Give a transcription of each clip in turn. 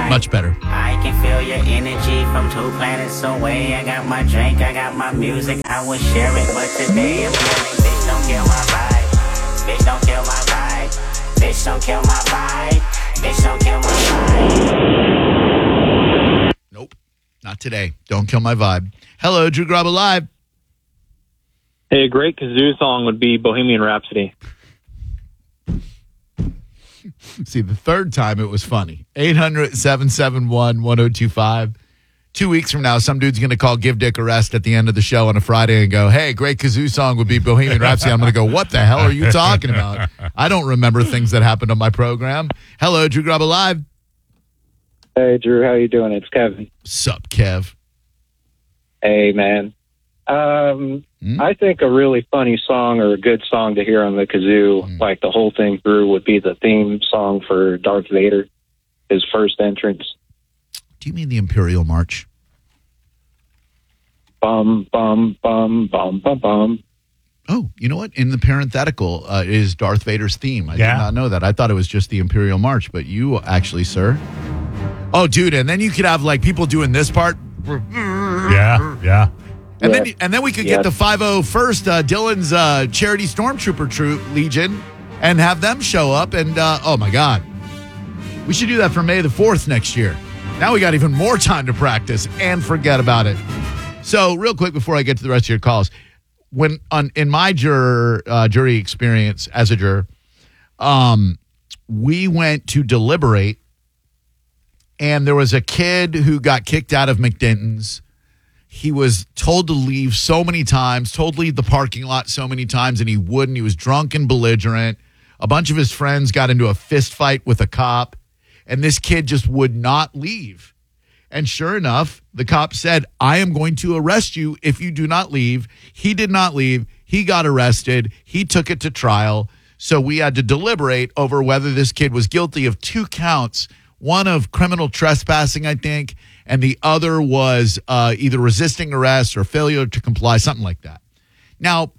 Much better. I can feel your energy from 2 planets away. I got my drink, I got my music, I would share it. But today I'm yelling, bitch, don't kill my vibe. Bitch, don't kill my vibe. Bitch, don't kill my vibe. Bitch, don't kill my vibe. Nope, not today. Don't kill my vibe. Hello, Drew Garabo Live. Hey, a great kazoo song would be Bohemian Rhapsody. See, the third time it was funny. 800-771-1025. 2 weeks from now, some dude's going to call Give Dick a Rest at the end of the show on a Friday and go, hey, great kazoo song would be Bohemian Rhapsody. I'm going to go, what the hell are you talking about? I don't remember things that happened on my program. Hello, Drew Garabo Live. Hey, Drew, how you doing? It's Kevin. Sup, Kev? Hey, man. I think a really funny song or a good song to hear on the kazoo, like the whole thing through, would be the theme song for Darth Vader, his first entrance. Do you mean the Imperial March? Bum, bum, bum, bum, bum, bum. Oh, you know what? In the parenthetical is Darth Vader's theme. I did not know that. I thought it was just the Imperial March, but you actually, sir. Oh, dude, and then you could have like people doing this part. Yeah. And then we could get the 501st Dylan's Charity Stormtrooper Troop Legion and have them show up. And, oh, my God. We should do that for May the 4th next year. Now we got even more time to practice and forget about it. So real quick before I get to the rest of your calls, in my jury experience as a juror, we went to deliberate, and there was a kid who got kicked out of McDenton's. He was told to leave so many times, told to leave the parking lot so many times, and he wouldn't. He was drunk and belligerent. A bunch of his friends got into a fist fight with a cop, and this kid just would not leave. And sure enough, the cop said, I am going to arrest you if you do not leave. He did not leave. He got arrested. He took it to trial. So we had to deliberate over whether this kid was guilty of 2 counts, one of criminal trespassing, I think, and the other was either resisting arrest or failure to comply, something like that. Now,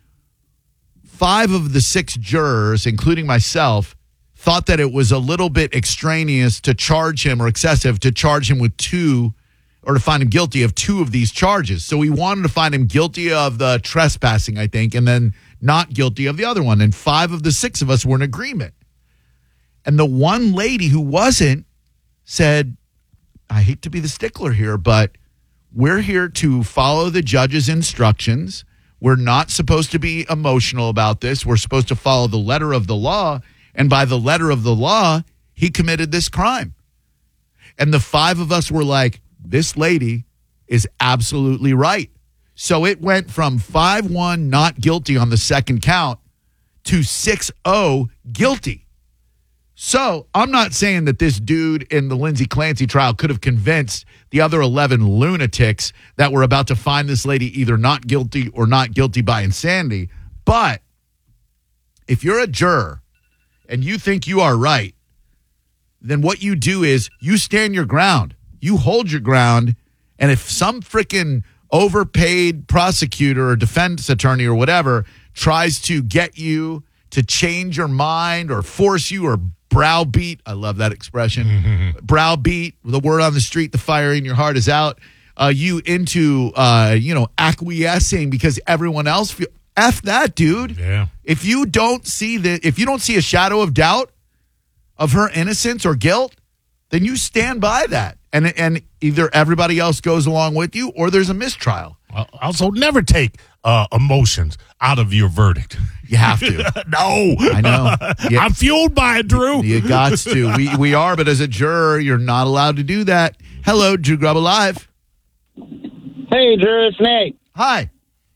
5 of the 6 jurors, including myself, thought that it was a little bit extraneous to charge him, or excessive to charge him with 2, or to find him guilty of 2 of these charges. So we wanted to find him guilty of the trespassing, I think, and then not guilty of the other one. And 5 of the 6 of us were in agreement. And the one lady who wasn't said, I hate to be the stickler here, but we're here to follow the judge's instructions. We're not supposed to be emotional about this. We're supposed to follow the letter of the law. And by the letter of the law, he committed this crime. And the 5 of us were like, this lady is absolutely right. So it went from 5-1 not guilty on the second count to 6-0 guilty. So I'm not saying that this dude in the Lindsay Clancy trial could have convinced the other 11 lunatics that were about to find this lady either not guilty or not guilty by insanity. But if you're a juror and you think you are right, then what you do is you stand your ground. You hold your ground. And if some freaking overpaid prosecutor or defense attorney or whatever tries to get you to change your mind or force you or browbeat, I love that expression, browbeat, the word on the street, the fire in your heart is out, you into, acquiescing because everyone else feel, F that, dude. Yeah. If you don't see a shadow of doubt of her innocence or guilt, then you stand by that. And either everybody else goes along with you or there's a mistrial. Also, never take emotions out of your verdict. You have to. No. I know. Yeah. I'm fueled by it, Drew. You got to. We are, but as a juror, you're not allowed to do that. Hello, Drew Garabo Live. Hey, Drew, it's Nate. Hi.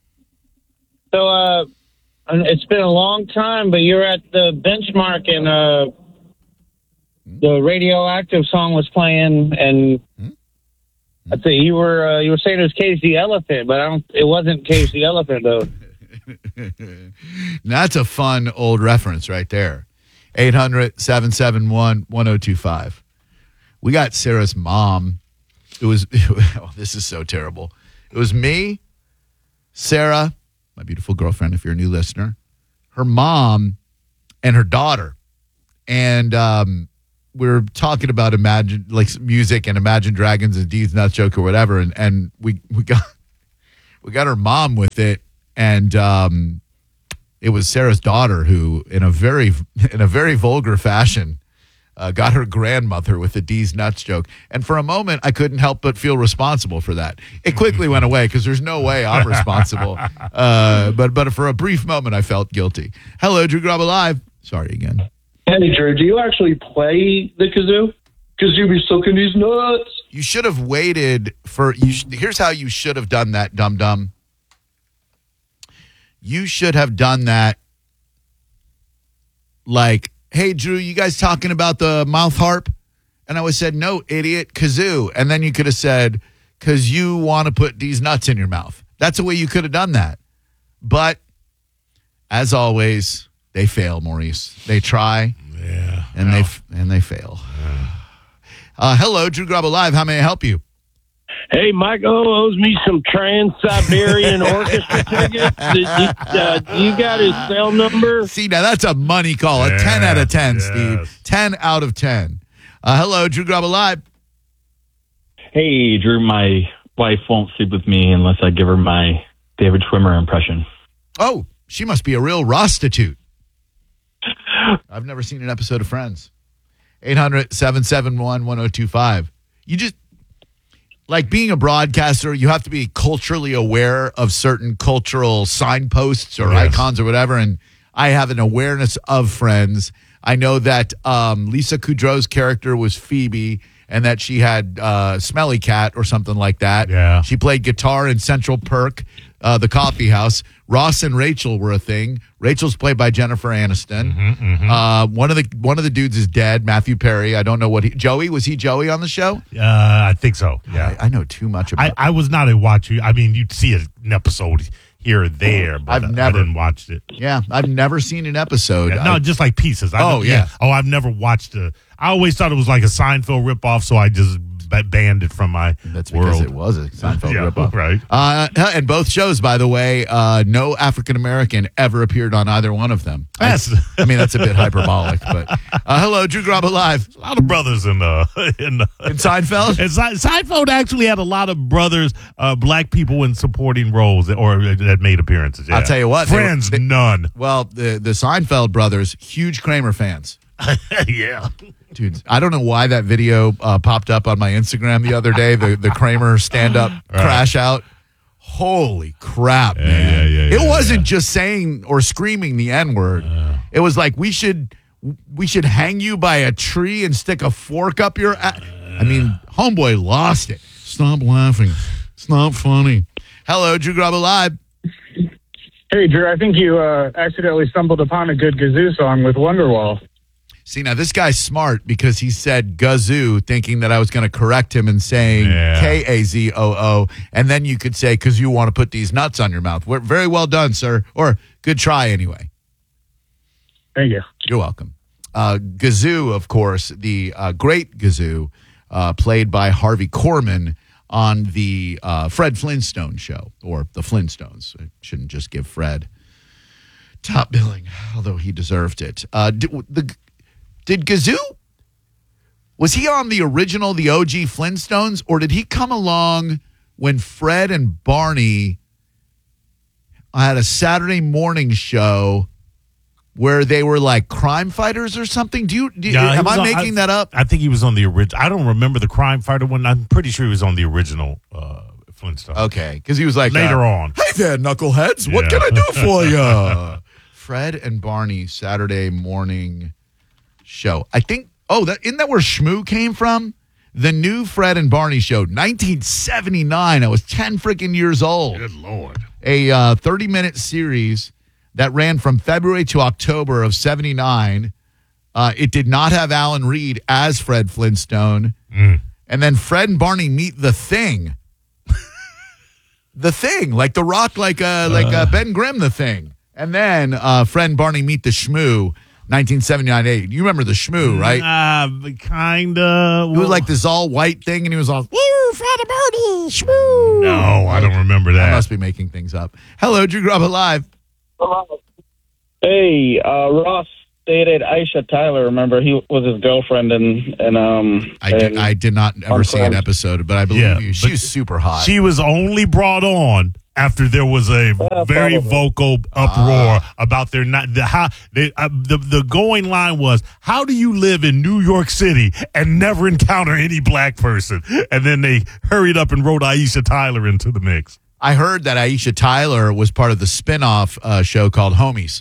So, it's been a long time, but you're at the benchmark and the Radioactive song was playing, and I think you were saying it was Cage the Elephant, but it wasn't Cage the Elephant though. That's a fun old reference right there. 800-771-1025. We got Sarah's mom. This is so terrible. It was me, Sarah, my beautiful girlfriend, if you're a new listener, her mom, and her daughter. And we're talking about Imagine, like music and Imagine Dragons and Dee's Nuts Joke or whatever, and we got her mom with it, and it was Sarah's daughter who, in a very vulgar fashion, got her grandmother with the Dee's Nuts Joke. And for a moment, I couldn't help but feel responsible for that. It quickly went away because there's no way I'm responsible. But for a brief moment, I felt guilty. Hello, Drew Graba Live. Sorry again. Hey, Drew, do you actually play the kazoo? Because you be soaking these nuts. You should have waited for... here's how you should have done that, dum-dum. You should have done that like... Hey, Drew, you guys talking about the mouth harp? And I would have said, no, idiot, kazoo. And then you could have said, because you want to put these nuts in your mouth. That's the way you could have done that. But, as always, they fail, Maurice. They try, and they fail. Hello, Drew Graba Live. How may I help you? Hey, Michael owes me some Trans-Siberian Orchestra tickets. Do you got his cell number? See, now that's a money call. A 10 out of 10, yes. Steve. 10 out of 10. Hello, Drew Graba Live. Hey, Drew, my wife won't sleep with me unless I give her my David Schwimmer impression. Oh, she must be a real prostitute. I've never seen an episode of Friends. 800-771-1025. You just... Like being a broadcaster, you have to be culturally aware of certain cultural signposts or icons or whatever. And I have an awareness of Friends. I know that Lisa Kudrow's character was Phoebe and that she had Smelly Cat or something like that. Yeah. She played guitar in Central Perk, the coffee house. Ross and Rachel were a thing. Rachel's played by Jennifer Aniston. One of the dudes is dead, Matthew Perry. I don't know what Joey, was he Joey on the show? I think so. Yeah. I know too much about I was not a watcher. I mean, you'd see an episode here or there, but I didn't watch it. Yeah, I've never seen an episode. Yeah, no, just like pieces. Oh, I've never watched I always thought it was like a Seinfeld ripoff, so I just banned it from my That's because world. it was a Seinfeld ripoff. Right. And both shows, by the way, no African-American ever appeared on either one of them. I mean, that's a bit hyperbolic, but hello, Drew Graba Live. A lot of brothers in Seinfeld? And Seinfeld actually had a lot of brothers, black people in supporting roles or that made appearances. Yeah. I'll tell you what. Friends, none. Well, the Seinfeld brothers, huge Kramer fans. Yeah. Dude, I don't know why that video popped up on my Instagram the other day, the Kramer stand-up crash out. Holy crap, man. It wasn't just saying or screaming the N-word. It was like, we should hang you by a tree and stick a fork up your I mean, homeboy lost it. Stop laughing. It's not funny. Hello, Drew Graba Live. Hey, Drew, I think you accidentally stumbled upon a good kazoo song with Wonderwall. See, now this guy's smart because he said gazoo, thinking that I was going to correct him and saying Kazoo, and then you could say, because you want to put these nuts on your mouth. Very well done, sir. Or good try anyway. Thank you. You're welcome. Gazoo, of course, the great Gazoo, played by Harvey Korman on the Fred Flintstone show, or the Flintstones. I shouldn't just give Fred top billing, although he deserved it. Did Gazoo, was he on the original, the OG Flintstones, or did he come along when Fred and Barney had a Saturday morning show where they were like crime fighters or something? Am I making that up? I think he was on the original. I don't remember the crime fighter one. I'm pretty sure he was on the original Flintstones. Okay, because he was like later on. Hey there, knuckleheads. What can I do for you? Fred and Barney Saturday morning show. I think, isn't that where Shmoo came from? The new Fred and Barney show, 1979. I was 10 freaking years old. Good Lord. A 30-minute series that ran from February to October of 79. It did not have Alan Reed as Fred Flintstone. And then Fred and Barney meet the Thing. The Thing, like The Rock, like Ben Grimm, the Thing. And then Fred and Barney meet the Shmoo. 1979. You remember the Shmoo, right? Kind of. It was like this all white thing, and he was all, Fred and Barney, Shmoo. No, I don't remember that. I must be making things up. Hello, Drew Graba Live. Hey, Ross dated Aisha Tyler. Remember, he was his girlfriend, I did not ever see an Friends. episode, but I believe Yeah, you. She but was super hot. She was only brought on after there was a very probably. vocal uproar about their not the going line was, how do you live in New York City and never encounter any black person? And then they hurried up and wrote Aisha Tyler into the mix. I heard that Aisha Tyler was part of the spinoff show called Homies.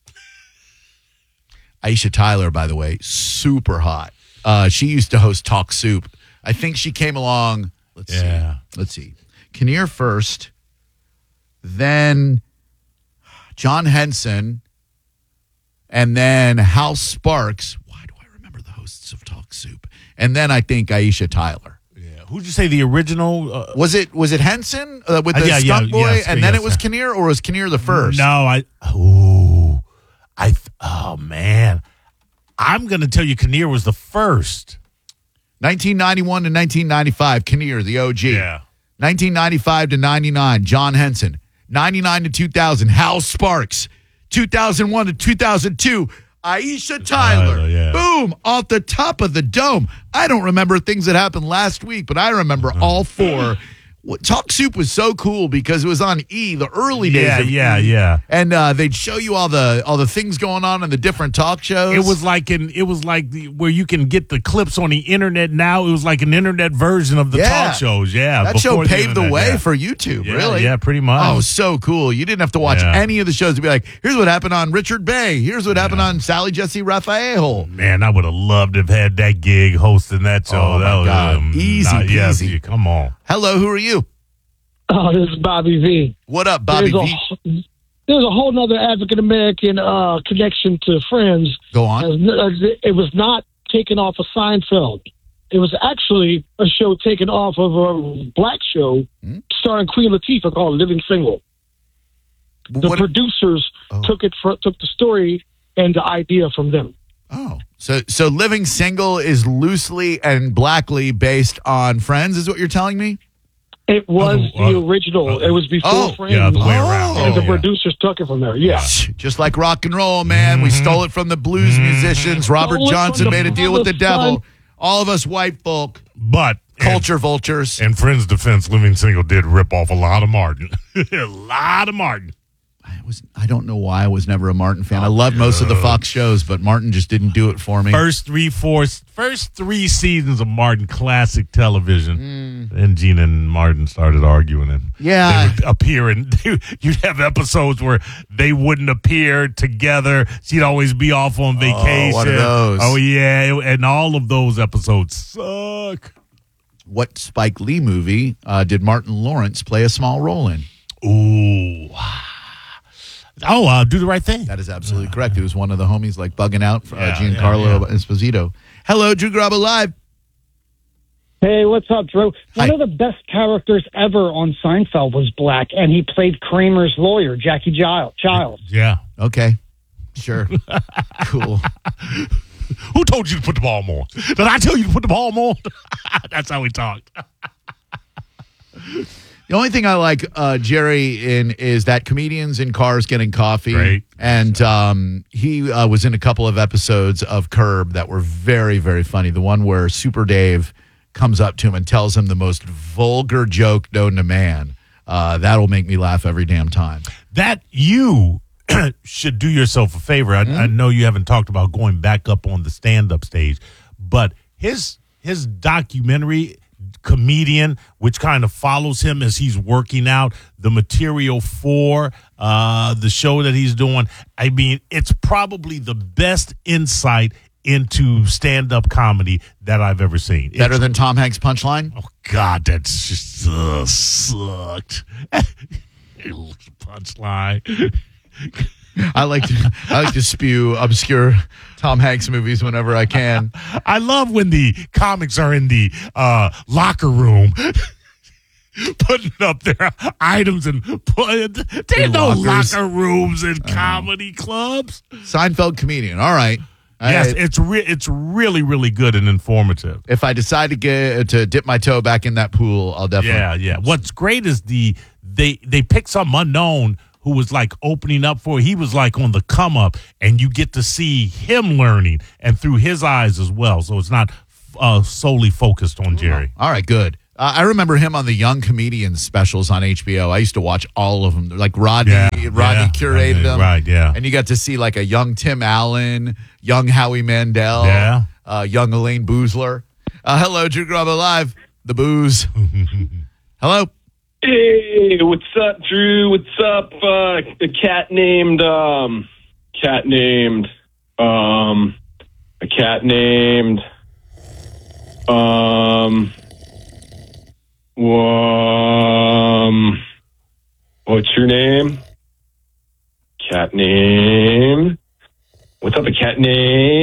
Aisha Tyler, by the way, super hot. She used to host Talk Soup. I think she came along. Let's see. Kinnear first, then John Henson, and then Hal Sparks. Why do I remember the hosts of Talk Soup? And then I think Aisha Tyler. Yeah. Who'd you say the original? Was it Henson with the skunk boy, and then it was Kinnear, or was Kinnear the first? No, oh man, I'm going to tell you Kinnear was the first. 1991 to 1995, Kinnear, the OG. Yeah. 1995 to 99, John Henson. 99 to 2000, Hal Sparks. 2001 to 2002, Aisha Tyler. Yeah. Boom, off the top of the dome. I don't remember things that happened last week, but I remember all four. Talk Soup was so cool because it was on E, the early days of E. Yeah. And they'd show you all the things going on in the different talk shows. It was like where you can get the clips on the internet now. It was like an internet version of the talk shows. Yeah, that show before paved the internet, way yeah. for YouTube. Yeah, really? Yeah, pretty much. Oh, so cool! You didn't have to watch any of the shows to be like, "Here's what happened on Richard Bay. Here's what happened on Sally Jesse Raphael." Man, I would have loved to have had that gig hosting that show. Oh, that my was, God. Easy peasy. Yeah, come on. Hello, who are you? Oh, this is Bobby V. What up, Bobby V? There's a whole nother African American connection to Friends. Go on. It was not taken off of Seinfeld. It was actually a show taken off of a black show starring Queen Latifah called Living Single. The producers took the story and the idea from them. Oh, so Living Single is loosely and blackly based on Friends, is what you're telling me? It was the original. It was before Friends. Yeah, the way around. And the producers took it from there. Yeah. Just like rock and roll, man. We stole it from the blues musicians. Robert Stole it Johnson from the made a deal with the father's devil. son. All of us white folk, But culture vultures. in Friends' defense, Living Single did rip off a lot of Martin. A lot of Martin. I don't know why I was never a Martin fan. I loved most of the Fox shows, but Martin just didn't do it for me. First three seasons of Martin classic television. Then Gina and Martin started arguing, and Yeah. they would appear, and you'd have episodes where they wouldn't appear together. She'd always be off on vacation. one of those. Oh yeah, and all of those episodes suck. What Spike Lee movie did Martin Lawrence play a small role in? Ooh. Do the Right Thing. That is absolutely correct. It was one of the homies like bugging out for Yeah, Giancarlo Esposito. Hello, Drew Garabo Live. Hey, what's up, Drew? Hi. One of the best characters ever on Seinfeld was black, and he played Kramer's lawyer, Jackie Giles. Yeah. Okay, sure, cool. Who told you to put the ball more? Did I tell you to put the ball more? That's how we talked. The only thing I like Jerry in is that comedians in cars getting coffee. Great. And he was in a couple of episodes of Curb that were very, very funny. The one where Super Dave comes up to him and tells him the most vulgar joke known to man. That'll make me laugh every damn time. That you should do yourself a favor. I know you haven't talked about going back up on the stand-up stage, but his documentary Comedian, which kind of follows him as he's working out the material for the show that he's doing. I mean, it's probably the best insight into stand-up comedy that I've ever seen. Better than Tom Hanks' punchline? Oh, God, that's just sucked. Punchline. I like to spew obscure Tom Hanks movies whenever I can. I love when the comics are in the locker room putting up their items and there's no lockers. locker rooms in comedy clubs. Seinfeld comedian. All right. Yes, it's really, really good and informative. If I decide to dip my toe back in that pool, I'll definitely. Yeah. What's great is they pick some unknown who was like opening up for. He was like on the come up, and you get to see him learning and through his eyes as well. So it's not solely focused on Jerry. All right, good. I remember him on the Young Comedians specials on HBO. I used to watch all of them. Like Rodney curated them. Right, yeah. And you got to see like a young Tim Allen, young Howie Mandel, young Elaine Boozler. Hello, Drew Garabo Live, the booze. Hello. Hey, what's up, Drew? What's up? A cat named what's your name? Cat name. What's up, a cat name?